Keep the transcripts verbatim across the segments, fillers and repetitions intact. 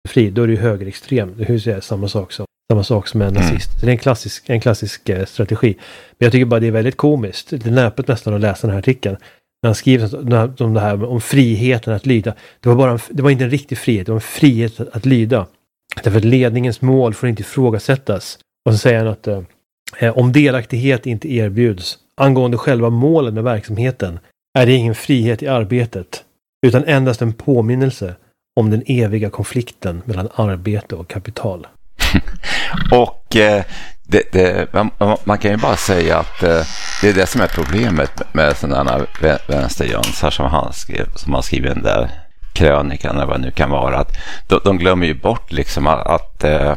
fri, då är det ju högerextrem. Det är ju samma sak som, samma sak som en nazist. Mm. Så det är en klassisk, en klassisk eh, strategi. Men jag tycker bara det är väldigt komiskt. Det är näpet nästan att läsa den här artikeln. När han skriver om det här om friheten att lyda. Det var, bara en, det var inte en riktig frihet, det var en frihet att, att lyda. Därför att ledningens mål får inte ifrågasättas. Och så säger han att eh, om delaktighet inte erbjuds angående själva målen med verksamheten är det ingen frihet i arbetet utan endast en påminnelse om den eviga konflikten mellan arbete och kapital. Och eh, det, det, man, man kan ju bara säga att eh, det är det som är problemet med sådana vänsterjönsar som han skrev, som han skriver den där krönikan eller vad det nu kan vara, att de, de glömmer ju bort liksom att, att eh,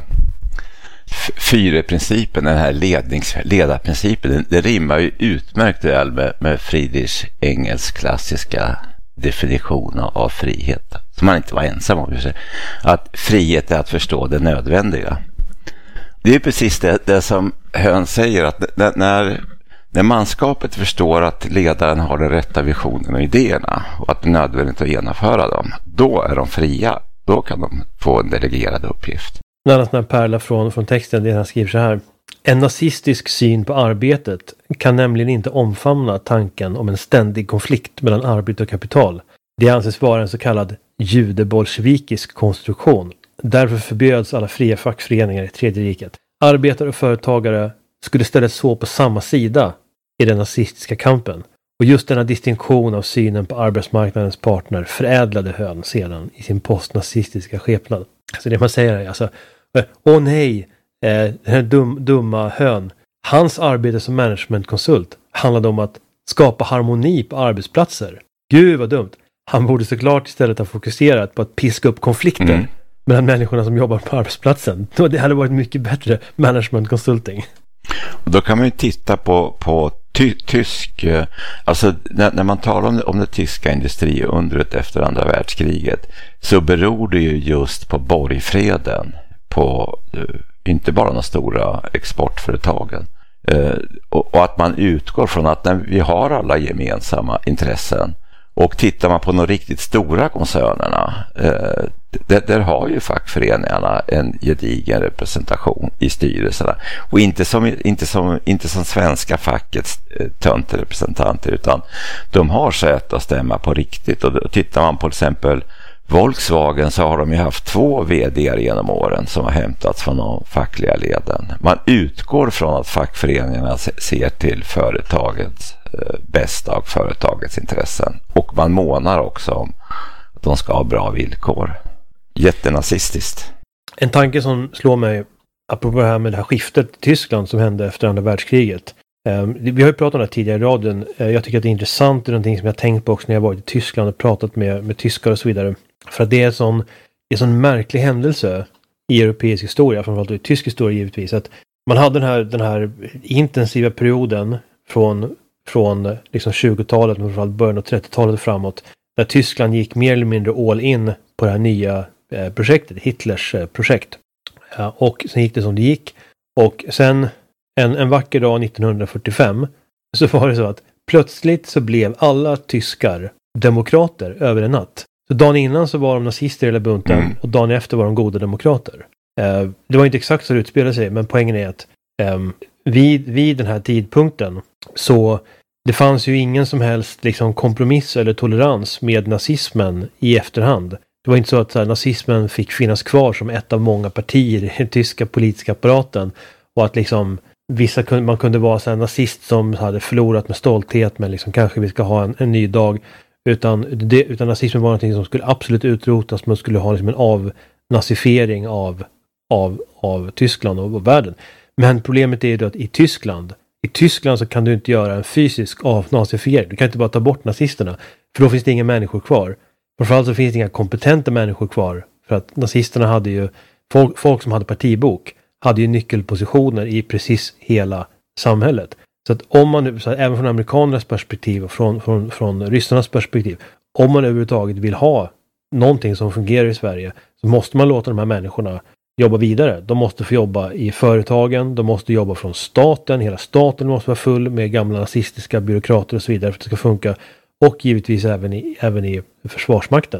fyreprincipen, den här lednings, ledarprincipen, det, det rimmar ju utmärkt väl med, med Friedrich Engels klassiska definition av frihet, som man inte var ensam om. Att frihet är att förstå det nödvändiga. Det är precis det, det som Höhn säger, att när, när manskapet förstår att ledaren har den rätta visionen och idéerna och att det är nödvändigt att genomföra dem, då är de fria. Då kan de få en delegerad uppgift. En annan sån här pärla från, från texten, det han skriver så här: en nazistisk syn på arbetet kan nämligen inte omfamna tanken om en ständig konflikt mellan arbete och kapital. Det anses vara en så kallad judebolsjevikisk konstruktion. Därför förbjöds alla fria fackföreningar i Tredje riket. Arbetare och företagare skulle istället stå på samma sida i den nazistiska kampen. Och just denna distinktion av synen på arbetsmarknadens partner förädlade Höhn sedan i sin postnazistiska skepnad. Så det man säger är alltså, åh nej, eh, den här dum, dumma Höhn, hans arbete som managementkonsult handlade om att skapa harmoni på arbetsplatser. Gud vad dumt. Han borde såklart istället ha fokuserat på att piska upp konflikter mm. mellan människorna som jobbar på arbetsplatsen. Det hade varit mycket bättre management-consulting. Då kan man ju titta på, på ty, tysk, alltså när, när man talar om, om det tyska industriundret efter andra världskriget, så beror det ju just på borgfreden, på inte bara de stora exportföretagen. Och, och att man utgår från att när vi har alla gemensamma intressen. Och tittar man på de riktigt stora koncernerna, eh, där, där har ju fackföreningarna en gedigen representation i styrelserna. Och inte som, inte som, inte som svenska fackets eh, tönterepresentanter, utan de har sätt att stämma på riktigt. Och då, tittar man på till exempel Volkswagen, så har de ju haft två vd:ar genom åren som har hämtats från de fackliga leden. Man utgår från att fackföreningarna ser till företagets bästa och företagets intressen. Och man månar också om att de ska ha bra villkor. Jättenazistiskt. En tanke som slår mig apropå det här med det här skiftet i Tyskland som hände efter andra världskriget. Vi har ju pratat om det tidigare i radion. Jag tycker att det är intressant. Det är någonting som jag har tänkt på också när jag varit i Tyskland och pratat med, med tyskar och så vidare. För att det är en sån, det är sån märklig händelse i europeisk historia, framförallt i tysk historia givetvis, att man hade den här, den här intensiva perioden från från liksom tjugotalet, men framförallt början av trettiotalet framåt, där Tyskland gick mer eller mindre all in på det här nya eh, projektet, Hitlers eh, projekt. Ja, och sen gick det som det gick. Och sen en, en vacker dag nittonhundrafyrtiofem så var det så att plötsligt så blev alla tyskar demokrater över en natt. Så dagen innan så var de nazister i hela bunten mm. och dagen efter var de goda demokrater. Eh, det var inte exakt så det utspelade sig, men poängen är att eh, vid, vid den här tidpunkten så det fanns ju ingen som helst liksom kompromiss eller tolerans med nazismen i efterhand. Det var inte så att så här, nazismen fick finnas kvar som ett av många partier i den tyska politiska apparaten, och att liksom vissa kunde, man kunde vara så här nazist som hade förlorat med stolthet, men liksom kanske vi ska ha en, en ny dag, utan, det, utan nazismen var någonting som skulle absolut utrotas. Man skulle ha liksom en avnazifiering av, av, av Tyskland och, och världen. Men problemet är ju att i Tyskland I Tyskland så kan du inte göra en fysisk avnazifiering. Du kan inte bara ta bort nazisterna. För då finns det inga människor kvar. Framförallt så finns det inga kompetenta människor kvar. För att nazisterna hade ju, folk, folk som hade partibok, hade ju nyckelpositioner i precis hela samhället. Så att om man, så att även från amerikanernas perspektiv och från, från, från ryssarnas perspektiv, om man överhuvudtaget vill ha någonting som fungerar i Sverige, så måste man låta de här människorna jobba vidare. De måste få jobba i företagen, de måste jobba från staten, hela staten måste vara full med gamla nazistiska byråkrater och så vidare för att det ska funka, och givetvis även i, även i försvarsmakten.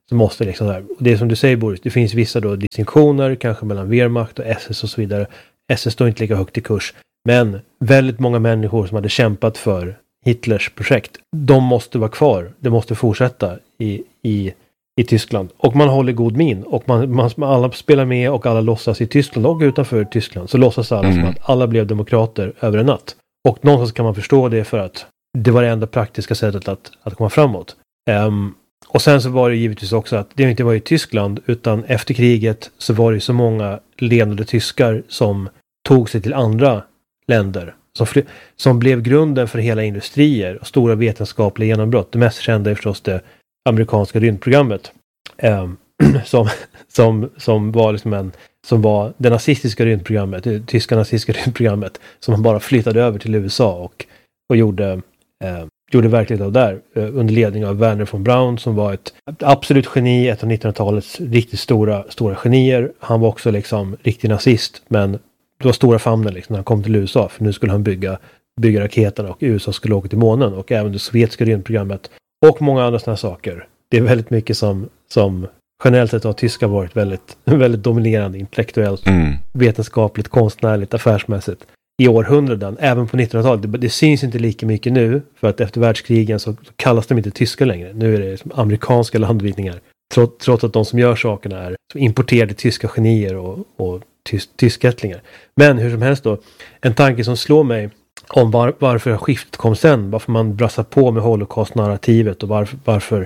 så måste liksom så här, och det är som du säger Boris, det finns vissa då distinktioner kanske mellan Wehrmacht och S S och så vidare. S S står inte lika högt i kurs, men väldigt många människor som hade kämpat för Hitlers projekt, de måste vara kvar, det måste fortsätta i, i, i Tyskland. Och man håller god min och man, man, alla spelar med och alla låtsas i Tyskland och utanför Tyskland, så låtsas alla mm. som att alla blev demokrater över en natt. Och någonstans kan man förstå det för att det var det enda praktiska sättet att, att komma framåt. Um, och sen så var det givetvis också att det inte var i Tyskland, utan efter kriget så var det så många ledande tyskar som tog sig till andra länder. Som, fly- som blev grunden för hela industrier och stora vetenskapliga genombrott. Det mest kända är förstås det amerikanska rymdprogrammet. Um, som, som, som var liksom en som var det nazistiska rymdprogrammet, det tyska nazistiska rymdprogrammet, som man bara flyttade över till U S A och, och gjorde, eh, gjorde verklighet av där eh, under ledning av Werner von Braun, som var ett, ett absolut geni, ett av nittonhundratalets riktigt stora, stora genier. Han var också liksom riktig nazist, men det var stora famnen liksom när han kom till U S A, för nu skulle han bygga, bygga raketerna och U S A skulle åka till månen, och även det sovjetiska rymdprogrammet och många andra sådana saker. Det är väldigt mycket som, som generellt sett har tyskar varit väldigt, väldigt dominerande intellektuellt, mm. vetenskapligt, konstnärligt, affärsmässigt i århundraden, även på nittonhundratalet. Det, det syns inte lika mycket nu, för att efter världskrigen så, så kallas de inte tyskar längre. Nu är det liksom amerikanska landvinningar, trots, trots att de som gör sakerna är importerade tyska genier och, och tys, tyskättlingar. Men hur som helst då, en tanke som slår mig om var, varför skiftet kom sen, varför man brassar på med holocaust-narrativet och varför varför,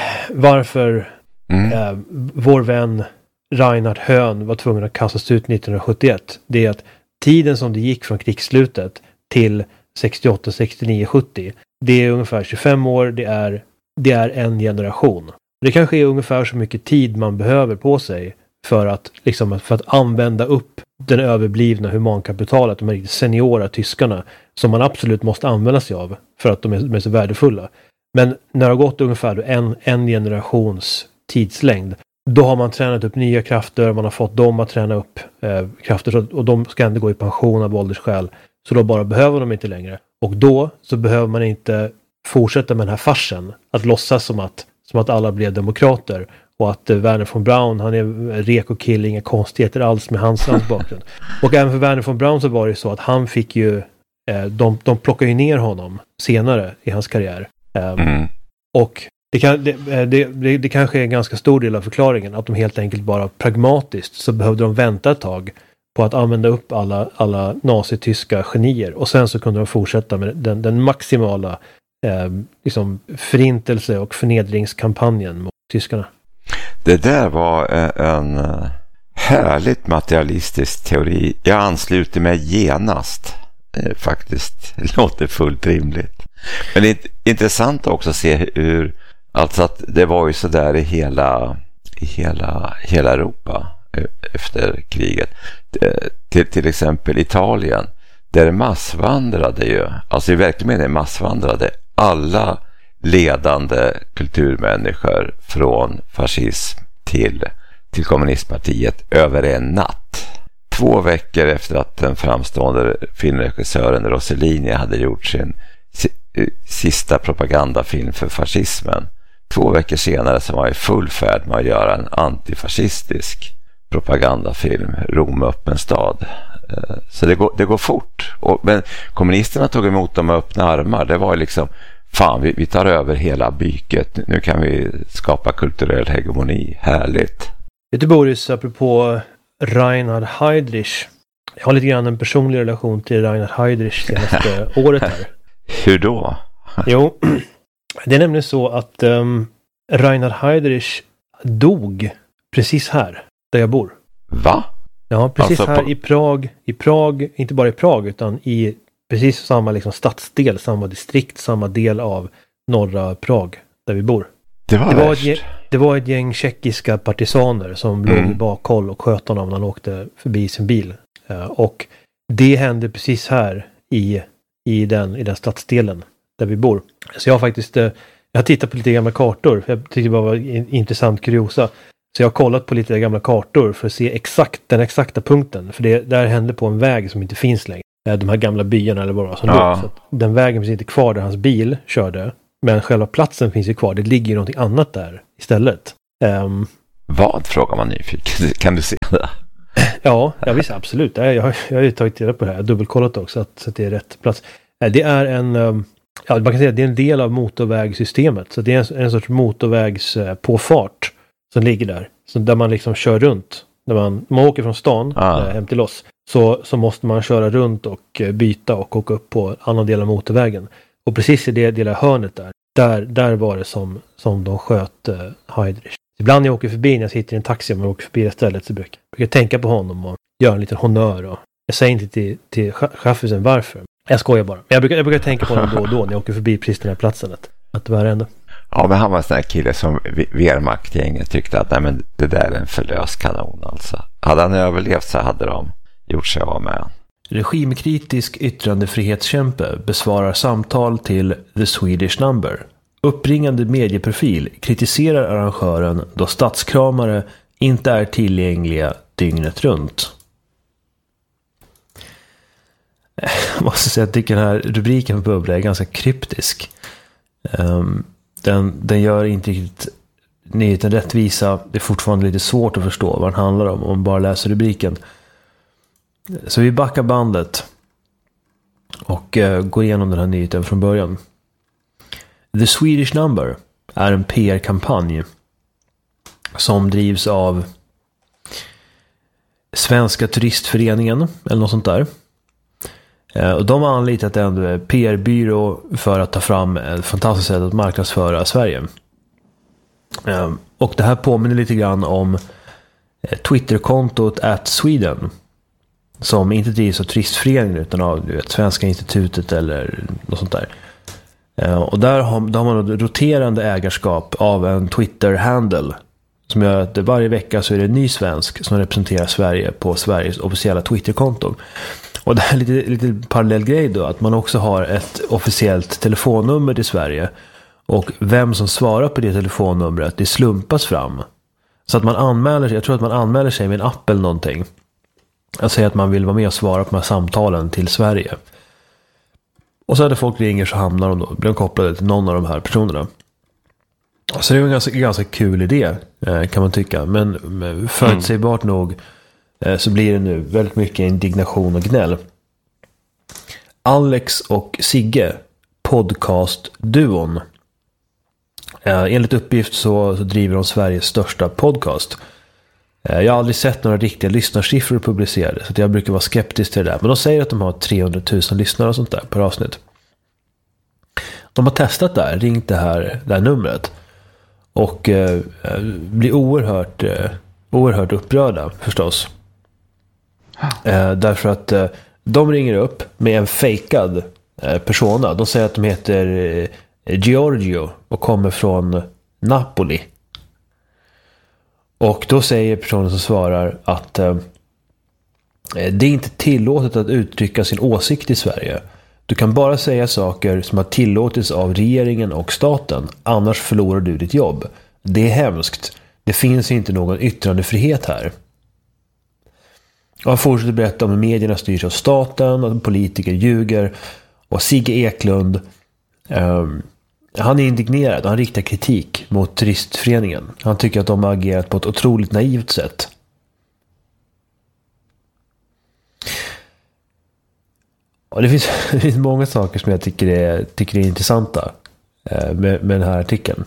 varför Mm. Eh, vår vän Reinhard Höhn var tvungen att kastas ut nittonhundrasjuttioett. Det är att tiden som det gick från krigsslutet till sextioåtta, sextionio, sjuttio, det är ungefär tjugofem år, det är, det är en generation. Det kanske är ungefär så mycket tid man behöver på sig för att, liksom, för att använda upp den överblivna humankapitalet, de här seniora tyskarna, som man absolut måste använda sig av för att de är, de är så värdefulla. Men när det har gått ungefär en, en generations tidslängd, då har man tränat upp nya krafter, man har fått dem att träna upp eh, krafter, så, och de ska ändå gå i pension av åldersskäl, så då bara behöver de inte längre. Och då så behöver man inte fortsätta med den här farsen, att låtsas som att, som att alla blev demokrater och att eh, Werner von Braun, han är rek och kill, inga konstigheter alls med hans, hans bakgrund. Och även för Werner von Braun så var det så att han fick ju, eh, de, de plockade ju ner honom senare i hans karriär. Eh, mm. Och Det, kan, det, det, det, det kanske är en ganska stor del av förklaringen, att de helt enkelt bara pragmatiskt så behövde de vänta ett tag på att använda upp alla, alla nazityska genier, och sen så kunde de fortsätta med den, den maximala eh, liksom förintelse- och förnedringskampanjen mot tyskarna. Det där var en härligt materialistisk teori. Jag ansluter mig genast. Eh, faktiskt, det låter fullt rimligt. Men det är intressant också att se hur, alltså att det var ju så där i hela, i hela, hela Europa efter kriget. Till, till exempel Italien, där massvandrade ju, alltså i verkligen mening massvandrade alla ledande kulturmänniskor från fascism till, till kommunistpartiet över en natt. Två veckor efter att den framstående filmregissören Rossellini hade gjort sin sista propagandafilm för fascismen. Två veckor senare så var jag i full färd med att göra en antifascistisk propagandafilm, Rom öppen stad. Så det går, det går fort. Och, men kommunisterna tog emot dem med öppna armar. Det var liksom, fan, vi, vi tar över hela byket. Nu kan vi skapa kulturell hegemoni. Härligt. Vet du Boris, apropå Reinhard Heydrich. Jag har lite grann en personlig relation till Reinhard Heydrich senaste året här. Hur då? Jo, det är nämligen så att um, Reinhard Heydrich dog precis här, där jag bor. Va? Ja, precis alltså här på... i Prag. I Prag, inte bara i Prag, utan i precis samma liksom, stadsdel, samma distrikt, samma del av norra Prag, där vi bor. Det var, det var, ett, gäng, det var ett gäng tjeckiska partisaner som mm. låg i bakhåll och sköt honom när han åkte förbi sin bil. Uh, och det hände precis här i i den, i den stadsdelen där vi bor. Så jag har faktiskt jag har tittat på lite gamla kartor, för jag tyckte det bara var en intressant kuriosa. Så jag har kollat på lite gamla kartor för att se exakt den exakta punkten, för det där hände på en väg som inte finns längre. De här gamla byarna eller vad det var som ja. låg. Så att den vägen finns inte kvar där hans bil körde, men själva platsen finns ju kvar. Det ligger ju någonting annat där istället. Um, Vad, frågar man nyfiken? Kan du se det? Ja, jag visst, absolut. Jag, jag, jag har ju tagit reda på det här. Jag har dubbelkollat också att, så att det är rätt plats. Det är en, ja, man kan säga att det är en del av motorvägssystemet. Så det är en, en sorts motorvägspåfart som ligger där. Så där man liksom kör runt. När man, man åker från stan ah. hem till oss. Så, så måste man köra runt och byta och åka upp på annan del av motorvägen. Och precis i det lilla hörnet där. Där, där var det som, som de sköt uh, Heydrich. Ibland när jag åker förbi, när jag sitter i en taxi och man åker förbi det stället, så brukar jag tänka på honom och göra en liten honör. Och jag säger inte till, till chaffisen varför. Jag skojar bara. Men jag brukar, jag brukar tänka på honom då och då när jag åker förbi precis den här platsen. Att, att det var ändå. Ja, men han var en sån här kille som Wehrmacht-gänget tyckte att nej, men det där är en förlös kanon alltså. Hade han överlevt så hade de gjort sig av med. Regimkritisk yttrandefrihetskämpe besvarar samtal till The Swedish Number. Uppringande medieprofil kritiserar arrangören då statskramare inte är tillgängliga dygnet runt. Jag måste säga att jag tycker den här rubriken på Bubbla är ganska kryptisk. Um, den, den gör inte riktigt nyheten rättvisa. Det är fortfarande lite svårt att förstå vad den handlar om om man bara läser rubriken. Så vi backar bandet och uh, går igenom den här nyheten från början. The Swedish Number är en P R-kampanj som drivs av Svenska turistföreningen eller något sånt där. Och de har anlitat en P R-byrå för att ta fram ett fantastiskt sätt att marknadsföra Sverige. Och det här påminner lite grann om Twitterkontot at Sweden, som inte drivs av turistföreningen utan av du vet, Svenska institutet eller något sånt där. Och där har, där har man roterande ägarskap av en Twitter-handle som gör att varje vecka så är det en ny svensk som representerar Sverige på Sveriges officiella Twitterkonto. Och det här är lite, lite parallell grej då, att man också har ett officiellt telefonnummer till Sverige och vem som svarar på det telefonnumret, det slumpas fram. Så att man anmäler sig, jag tror att man anmäler sig med en app eller någonting. Jag säger att man vill vara med och svara på de här samtalen till Sverige. Och så när folk ringer så hamnar de då, blir de kopplade till någon av de här personerna. Så det är en ganska, ganska kul idé kan man tycka. Men förutsägbart mm. nog så blir det nu väldigt mycket indignation och gnäll. Alex och Sigge, podcast-duon. Enligt uppgift så, så driver de Sveriges största podcast. Jag har aldrig sett några riktiga lyssnarsiffror publicerade, så jag brukar vara skeptisk till det där. Men de säger att de har trehundratusen lyssnare och sånt där per avsnitt. De har testat där, ringt det här, det här numret. Och eh, blir oerhört, eh, oerhört upprörda förstås. Eh, därför att eh, de ringer upp med en fejkad eh, persona. De säger att de heter eh, Giorgio och kommer från Napoli. Och då säger personen som svarar att eh, det är inte tillåtet att uttrycka sin åsikt i Sverige. Du kan bara säga saker som har tillåtits av regeringen och staten. Annars förlorar du ditt jobb. Det är hemskt. Det finns inte någon yttrandefrihet här. Och han fortsätter berätta om hur medierna styrs av staten, att politiker ljuger. Och Sigge Eklund, um, han är indignerad. Han riktar kritik mot turistföreningen. Han tycker att de har agerat på ett otroligt naivt sätt. Och det finns, det finns många saker som jag tycker är, tycker är intressanta eh, med, med den här artikeln.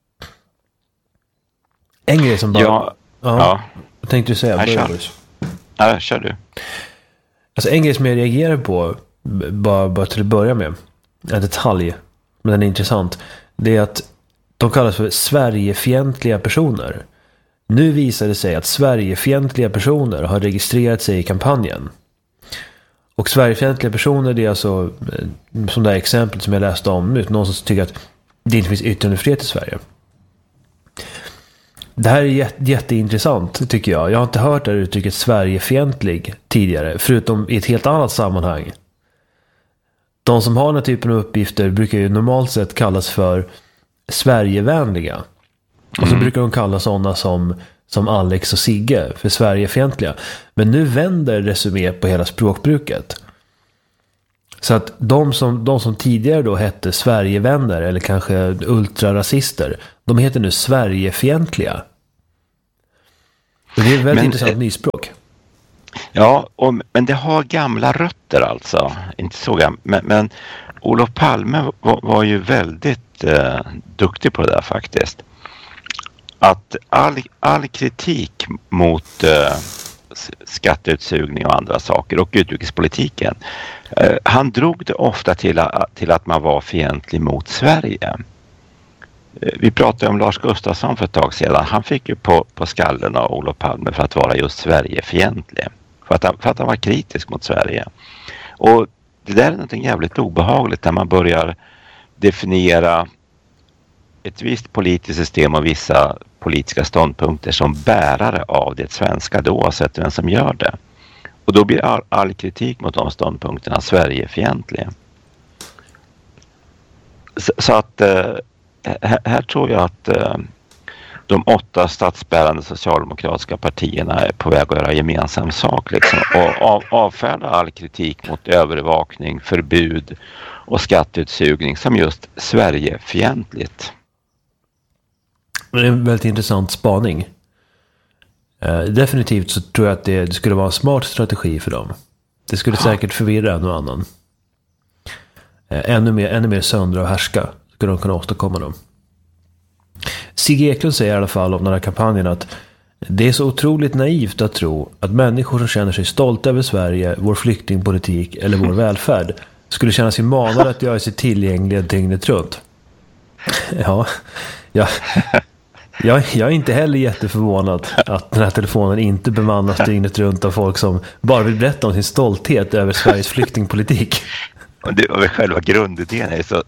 En grej som bara... Ja. Ja. ja. Vad tänkte du säga? Jag kör. Ja, kör du. Alltså en grej som jag reagerar på, bara, bara till att börja med, en detalj, men den är intressant, det är att de kallas för Sverigefientliga personer. Nu visar det sig att Sverigefientliga personer har registrerat sig i kampanjen. Och Sverigefientliga personer, det är alltså som det här exemplet som jag läste om nu, någon som tycker att det inte finns yttrandefrihet i Sverige. Det här är jätte, jätteintressant tycker jag. Jag har inte hört det här uttrycket Sverigefientlig tidigare, förutom i ett helt annat sammanhang. De som har den här typen av uppgifter brukar ju normalt sett kallas för Sverigevänliga. Och så mm. brukar de kalla sådana som, som Alex och Sigge för Sverigefientliga. Men nu vänder resumé på hela språkbruket. Så att de som, de som tidigare då hette Sverigevänner eller kanske ultrarasister, de heter nu Sverigefientliga. Det är ett väldigt men, intressant nyspråk. Ja, och, men det har gamla rötter alltså. Inte så gamla, men, men Olof Palme var, var ju väldigt eh, duktig på det där faktiskt. Att all, all kritik mot eh, skatteutsugning och andra saker och utrikespolitiken, eh, han drog det ofta till, till att man var fientlig mot Sverige. Eh, vi pratade om Lars Gustafsson för ett tag sedan. Han fick ju på, på skallen av Olof Palme för att vara just Sverigefientlig. För att, han, för att han var kritisk mot Sverige. Och det där är någonting jävligt obehagligt när man börjar definiera ett visst politiskt system och vissa politiska ståndpunkter som bärare av det svenska, då oavsett vem som gör det. Och då blir all, all kritik mot de ståndpunkterna Sverigefientlig. Så, så att eh, här, här tror jag att eh, de åtta statsbärande socialdemokratiska partierna är på väg att göra gemensam sak liksom, och av, avfärda all kritik mot övervakning, förbud och skatteutsugning som just Sverigefientligt. Det är en väldigt intressant spaning. Eh, definitivt så tror jag att det, det skulle vara en smart strategi för dem. Det skulle säkert förvirra någon annan. Eh, ännu mer, ännu mer söndra och härska skulle de kunna åstadkomma dem. Sigge Eklund säger i alla fall om den här kampanjen att det är så otroligt naivt att tro att människor som känner sig stolta över Sverige, vår flyktingpolitik eller vår välfärd skulle känna sig manade att göra sig tillgängliga dygnet runt. Ja, ja. Jag, jag är inte heller jätteförvånad att den här telefonen inte bemannas dygnet runt av folk som bara vill berätta om sin stolthet över Sveriges flyktingpolitik. Och det var väl själva grundidén är så...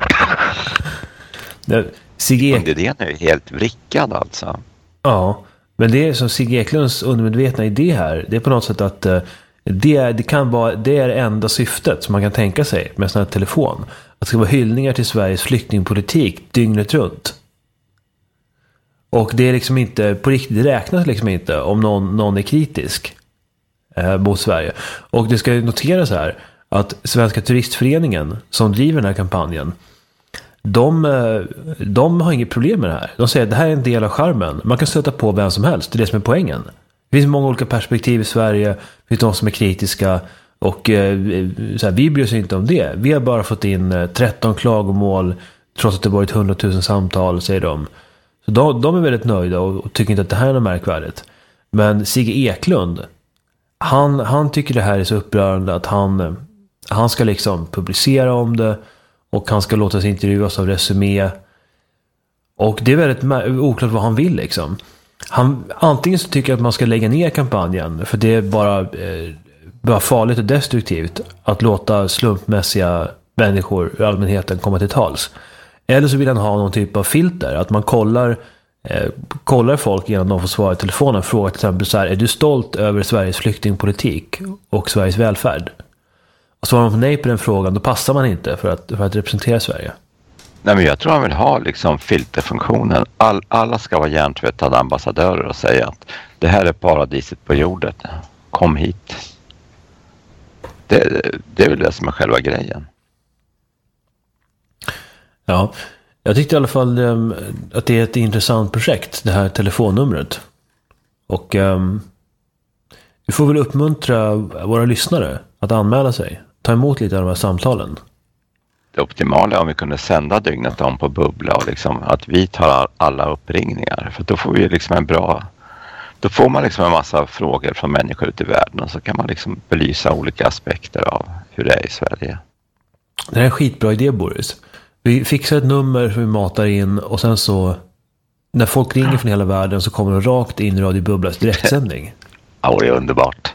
Sigge Ek... Grundidén är ju helt vrickad alltså. Ja, men det är som Sigge Eklunds undermedvetna idé här. Det är på något sätt att uh, det, är, det kan vara det är det enda syftet som man kan tänka sig med en sån här telefon. Att det ska vara hyllningar till Sveriges flyktingpolitik dygnet runt. Och det är liksom inte, på riktigt, det räknas liksom inte om någon, någon är kritisk eh, mot Sverige. Och det ska noteras här att Svenska turistföreningen som driver den här kampanjen, de, de har inget problem med det här. De säger att det här är en del av charmen. Man kan stöta på vem som helst, det är det som är poängen. Det finns många olika perspektiv i Sverige, det finns de som är kritiska och eh, så här, vi bryr oss inte om det. Vi har bara fått in eh, tretton klagomål trots att det varit hundratusen samtal, säger de. Så de, de är väldigt nöjda och, och tycker inte att det här är något märkvärdigt. Men Sigge Eklund, han, han tycker det här är så upprörande att han, han ska liksom publicera om det och han ska låta sig intervjuas av Resumé. Och det är väldigt oklart vad han vill liksom. Han, antingen så tycker jag att man ska lägga ner kampanjen för det är bara, eh, bara farligt och destruktivt att låta slumpmässiga människor i allmänheten komma till tals. Eller så vill han ha någon typ av filter. Att man kollar, eh, kollar folk innan de får svara i telefonen. Frågar till exempel så här: är du stolt över Sveriges flyktingpolitik och Sveriges välfärd? Och svarar man på nej på den frågan, då passar man inte för att, för att representera Sverige. Nej, men jag tror han vill ha liksom filterfunktionen. All, alla ska vara hjärntvättade ambassadörer och säga att det här är paradiset på jorden. Kom hit. Det, det är väl det som är själva grejen. Ja, jag tyckte i alla fall um, att det är ett intressant projekt, det här telefonnumret. Och um, vi får väl uppmuntra våra lyssnare att anmäla sig. Ta emot lite av de här samtalen. Det optimala är om vi kunde sända dygnet om på Bubbla och liksom att vi tar alla uppringningar. För då får vi liksom en bra... Då får man liksom en massa frågor från människor ute i världen och så kan man liksom belysa olika aspekter av hur det är i Sverige. Det är en skitbra idé, Boris. Vi fixar ett nummer som vi matar in och sen så när folk ringer från hela världen så kommer de rakt in i Radio Bubblas direktsändning. Ja, det är underbart.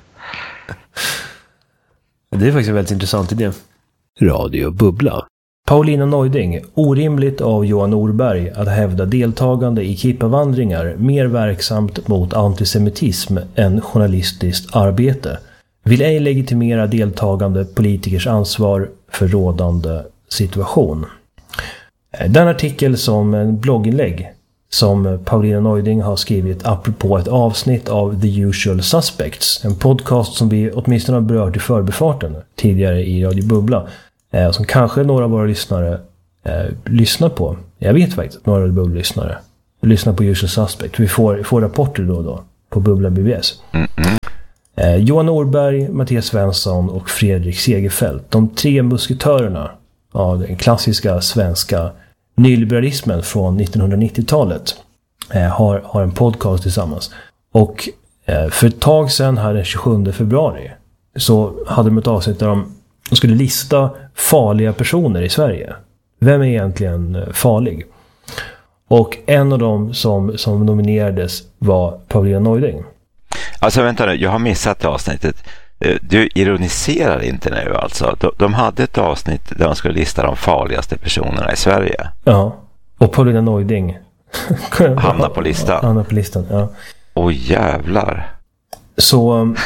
Det är faktiskt en väldigt intressant idé. Radio Bubbla. Paulina Neuding, orimligt av Johan Norberg att hävda deltagande i kippavandringar mer verksamt mot antisemitism än journalistiskt arbete. Vill ej legitimera deltagande politikers ansvar för rådande situation. Den artikel som en blogginlägg som Paulina Neuding har skrivit apropå ett avsnitt av The Usual Suspects, en podcast som vi åtminstone har berört i förbifarten tidigare i Radio Bubbla, eh, som kanske några av våra lyssnare eh, lyssnar på. Jag vet faktiskt att några av våra lyssnare lyssnar på Usual Suspects. Vi får, får rapporter då och då på Bubbla B B S. Mm, mm. Eh, Johan Norberg, Mattias Svensson och Fredrik Segerfeldt. De tre musketörerna av den klassiska svenska nyliberalismen från nittonhundranittiotalet eh, har, har en podcast tillsammans. Och eh, för ett tag sedan, här den tjugosjunde februari, så hade de ett avsnitt där de, de skulle lista farliga personer i Sverige. Vem är egentligen farlig? Och en av dem som, som nominerades var Paulina Neuding. Alltså vänta nu, jag har missat det avsnittet. Du ironiserar inte nu alltså. De, de hade ett avsnitt där de skulle lista de farligaste personerna i Sverige. Ja, och Paulina Neuding hamnar på listan. Hamnar på listan, ja. Åh jävlar. Så,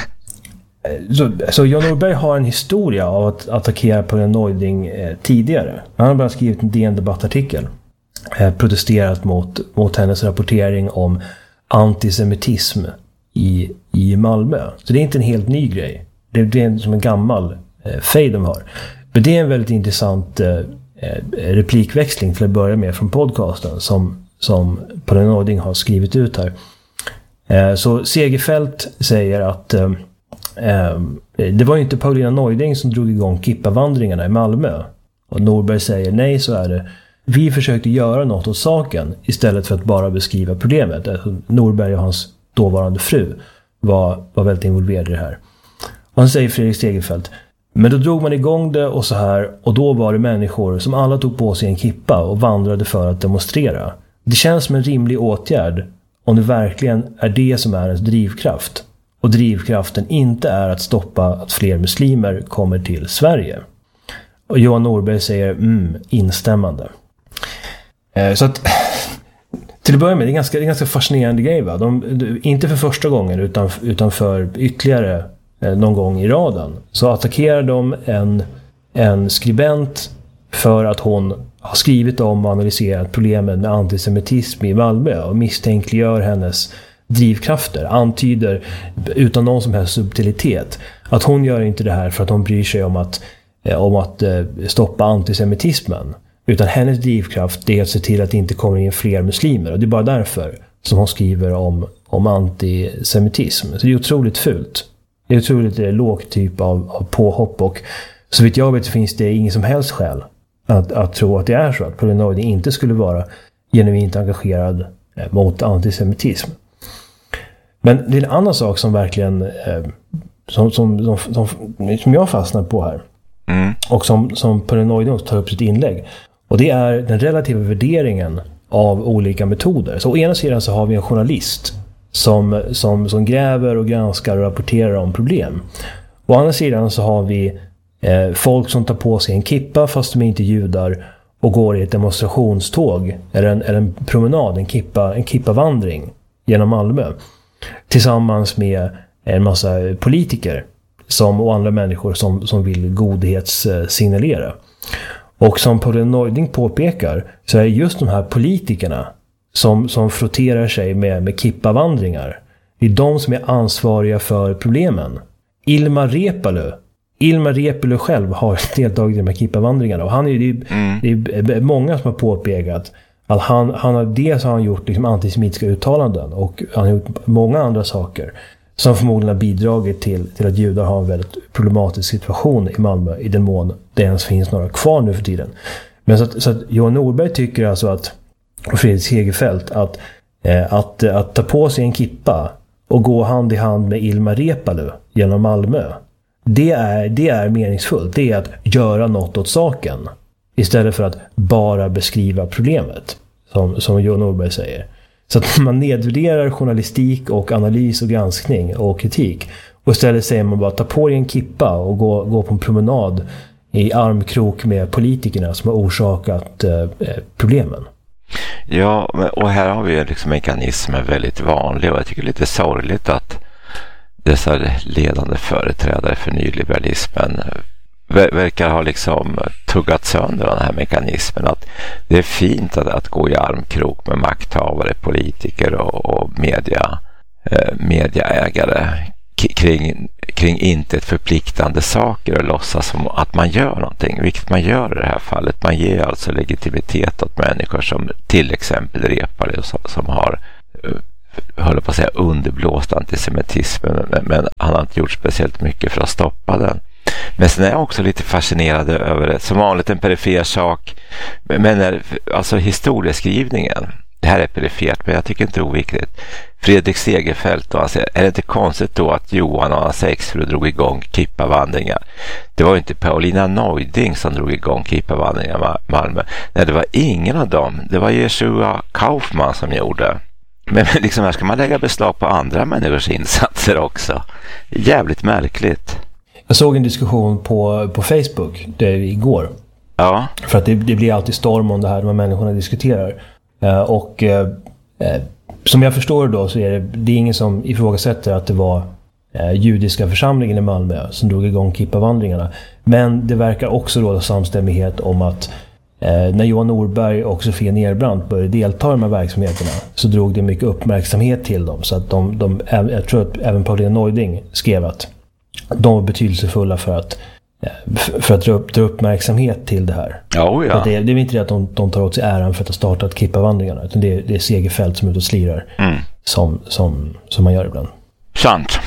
så, så Jan Norberg har en historia av att attackera Paulina Neuding eh, tidigare. Han har bara skrivit en D N-debattartikel. Eh, protesterat mot, mot hennes rapportering om antisemitism i, i Malmö. Så det är inte en helt ny grej. Det, det är som en gammal eh, fej de har. Men det är en väldigt intressant eh, replikväxling till att börja med från podcasten som, som Paulina Neuding har skrivit ut här. Eh, så Segerfeldt säger att eh, eh, det var ju inte Paulina Neuding som drog igång kippavandringarna i Malmö. Och Norberg säger nej, så är det. Vi försökte göra något åt saken istället för att bara beskriva problemet. Alltså, Norberg och hans dåvarande fru var, var väldigt involverade i det här. Och han säger Fredrik Segerfeldt: men då drog man igång det och så här, och då var det människor som alla tog på sig en kippa och vandrade för att demonstrera. Det känns som en rimlig åtgärd om det verkligen är det som är ens drivkraft. Och drivkraften inte är att stoppa att fler muslimer kommer till Sverige. Och Johan Norberg säger mm, instämmande. Eh, så att till att börja med, det är ganska, det är ganska fascinerande grej, va? De, inte för första gången utan, utan för ytterligare eh, någon gång i raden så attackerar de en, en skribent för att hon har skrivit om och analyserat problemen med antisemitism i Malmö och misstänkliggör hennes drivkrafter, antyder utan någon som helst subtilitet att hon gör inte det här för att hon bryr sig om att, eh, om att eh, stoppa antisemitismen. Utan hennes drivkraft är att se till att det inte kommer in fler muslimer. Och det är bara därför som hon skriver om, om antisemitism. Så det är otroligt fult. Det är otroligt låg typ av, av påhopp. Och så vitt jag vet finns det ingen som helst skäl att, att tro att det är så. Att Paulina Neuding inte skulle vara genuint engagerad eh, mot antisemitism. Men det är en annan sak som verkligen eh, som, som, som, som, som jag fastnar på här. Mm. Och som, som Paulina Neuding tar upp i sitt inlägg. Och det är den relativa värderingen av olika metoder. Så å ena sidan så har vi en journalist som, som, som gräver och granskar och rapporterar om problem. Å andra sidan så har vi eh, folk som tar på sig en kippa fast de är inte judar och går i ett demonstrationståg eller en, eller en promenad, en kippa, en kippavandring genom Malmö. Tillsammans med en massa politiker som, och andra människor som, som vill godhetssignalera. Och som Paulina Neuding påpekar så är just de här politikerna som, som frotterar sig med, med kippavandringar. Det är de som är ansvariga för problemen. Ilmar Reepalu, Ilmar Reepalu själv har deltagit i de här kippavandringarna. Och han är, det, är, mm. det är många som har påpekat att han, han har, dels har han gjort liksom antisemitiska uttalanden och han har gjort många andra saker som förmodligen har bidragit till, till att judar har en väldigt problematisk situation i Malmö i den mån det ens finns några kvar nu för tiden. Men så att, så att Johan Norberg tycker alltså att, och Fredrik Segerfeldt, att, eh, att, att ta på sig en kippa och gå hand i hand med Ilmar Reepalu genom Malmö, det är, det är meningsfullt. Det är att göra något åt saken istället för att bara beskriva problemet, som, som Johan Norberg säger. Så att man nedvärderar journalistik och analys och granskning och kritik. Och istället säger man bara ta på dig en kippa och gå, gå på en promenad i armkrok med politikerna som har orsakat eh, problemen. Ja, och här har vi liksom mekanismer väldigt vanliga, och jag tycker det är lite sorgligt att dessa ledande företrädare för nyliberalismen verkar ha liksom tuggat sönder den här mekanismen, att det är fint att, att gå i armkrok med makthavare, politiker och, och media, eh, mediaägare kring, kring inte ett förpliktande saker och låtsas som att man gör någonting, vilket man gör i det här fallet. Man ger alltså legitimitet åt människor som till exempel Reepalu som, som har höll på att säga underblåst antisemitismen, men, men han har inte gjort speciellt mycket för att stoppa den. Men sen är jag också lite fascinerad över det. Som vanligt en perifer sak, men är, alltså historieskrivningen, det här är perifert, men jag tycker inte det är oviktigt. Fredrik Segerfeldt, och han säger, är det inte konstigt då att Johan och hans exfru drog igång kippavandringar? Det var ju inte Paulina Neuding som drog igång kippavandringar i Malmö. Nej, det var ingen av dem. Det var Jeshua Kaufman som gjorde. Men liksom här ska man lägga beslag på andra människors insatser också. Jävligt märkligt. Jag såg en diskussion på, på Facebook det igår. Ja. För att det, det blir alltid storm om det här, de här människorna diskuterar. Uh, och uh, uh, som jag förstår då så är det, det är ingen som ifrågasätter att det var uh, judiska församlingen i Malmö som drog igång kippavandringarna. Men det verkar också råda samstämmighet om att uh, när Johan Norberg och Sofia Nerbrandt började delta i de här verksamheterna så drog det mycket uppmärksamhet till dem. Så att de, de, jag tror att även Paulina Neuding skrev att de var betydelsefulla för att för att dra, upp, dra uppmärksamhet till det här. Oh, ja. det, det är inte det att de, de tar åt sig äran för att ha startat kippavandringarna, utan det är, det är Segerfeldt som är ute och slirar mm. som, som, som man gör ibland. Sant.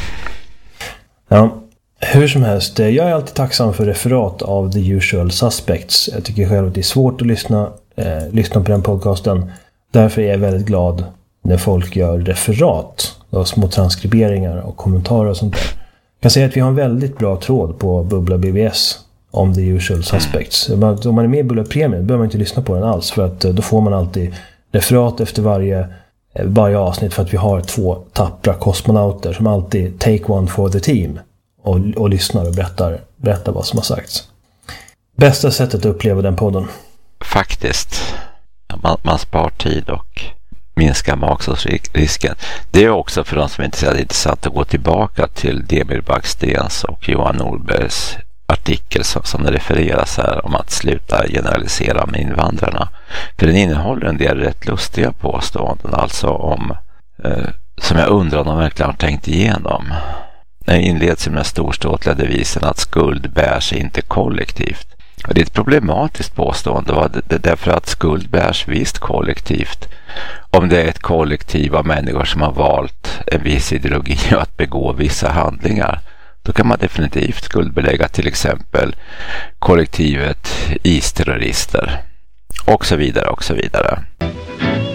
Ja, hur som helst, jag är alltid tacksam för referat av The Usual Suspects. Jag tycker själv att det är svårt att lyssna, eh, lyssna på den podcasten. Därför är jag väldigt glad när folk gör referat och små transkriberingar och kommentarer och sånt där. Jag kan säga att vi har en väldigt bra tråd på Bubbla B B S om The Usual Suspects. Mm. Om man är med i Bubbla Premium behöver man inte lyssna på den alls, för att då får man alltid referat efter varje, varje avsnitt, för att vi har två tappra kosmonauter som alltid take one for the team och, och lyssnar och berättar, berättar vad som har sagts. Bästa sättet att uppleva den podden. Faktiskt. Man, man spar tid och minska magsårsrisken. Det är också för de som är intresserade intressant att gå tillbaka till Demir Backstens och Johan Norbergs artikel som, som det refereras här om att sluta generalisera med invandrarna. För den innehåller en del rätt lustiga påståenden, alltså om eh, som jag undrar om de verkligen har tänkt igenom. Den inleds med den storståtliga devisen att skuld bärs inte kollektivt. Och det är ett problematiskt påstående, därför att skuld bärs visst kollektivt. Om det är ett kollektiv av människor som har valt en viss ideologi och att begå vissa handlingar, då kan man definitivt skuldbelägga till exempel kollektivet isterrorister och så vidare och så vidare.